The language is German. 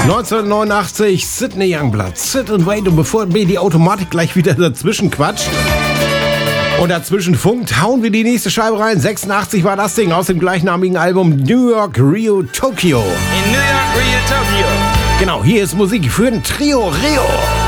1989, Sidney Youngblood, Sit and Wait. Und bevor mir die Automatik gleich wieder dazwischen quatscht und dazwischen funkt, hauen wir die nächste Scheibe rein. 86 war das Ding aus dem gleichnamigen Album New York, Rio, Tokyo. In New York, Rio, Tokyo. Genau, hier ist Musik für ein Trio Rio.